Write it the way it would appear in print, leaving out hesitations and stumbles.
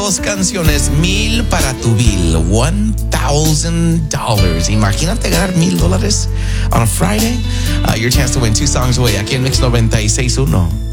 2 canciones, 1,000 para tu bill, $1,000. Imagínate ganar $1,000 on a Friday. Your chance to win 2 songs away aquí en Mix 96.1.